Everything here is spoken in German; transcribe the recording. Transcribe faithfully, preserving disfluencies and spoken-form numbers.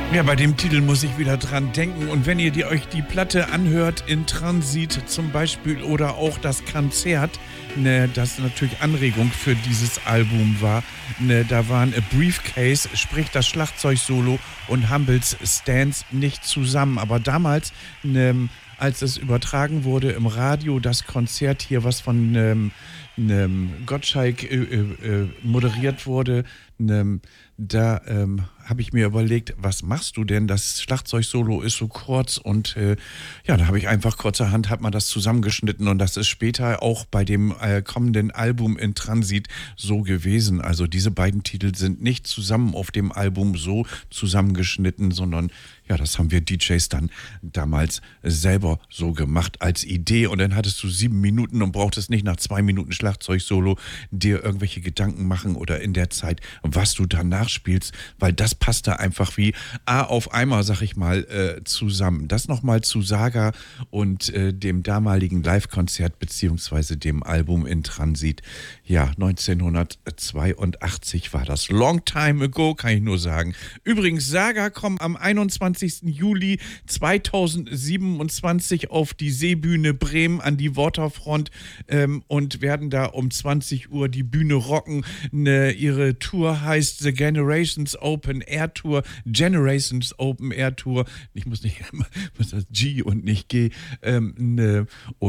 Ja, bei dem Titel muss ich wieder dran denken. Und wenn ihr die, euch die Platte anhört in Transit zum Beispiel oder auch das Konzert, ne, das natürlich Anregung für dieses Album war, ne, da waren A Briefcase, sprich das Schlagzeugsolo und Humbles Stance nicht zusammen. Aber damals, ne, als es übertragen wurde im Radio, das Konzert hier, was von ähm, ähm, Gottschalk äh, äh, moderiert wurde, ähm, da ähm, habe ich mir überlegt, was machst du denn? Das Schlagzeugsolo ist so kurz und äh, ja, da habe ich einfach kurzerhand, hat man das zusammengeschnitten und das ist später auch bei dem äh, kommenden Album in Transit so gewesen. Also diese beiden Titel sind nicht zusammen auf dem Album so zusammengeschnitten, sondern ja, das haben wir D Js dann damals selber so gemacht als Idee und dann hattest du sieben Minuten und brauchtest nicht nach zwei Minuten Schlagzeugsolo dir irgendwelche Gedanken machen oder in der Zeit, was du danach spielst, weil das passte einfach wie A auf einmal, sag ich mal, äh, zusammen. Das nochmal zu Saga und äh, dem damaligen Live-Konzert beziehungsweise dem Album in Transit. Ja, neunzehnhundertzweiundachtzig war das. Long time ago, kann ich nur sagen. Übrigens, Saga kommt am einundzwanzigsten Juli zweitausendsiebenundzwanzig auf die Seebühne Bremen an die Waterfront ähm, und werden da um zwanzig Uhr die Bühne rocken. Ne, ihre Tour heißt The Generations Open Air Tour. Generations Open Air Tour. Ich muss nicht, muss das G und nicht G. Ähm, ne,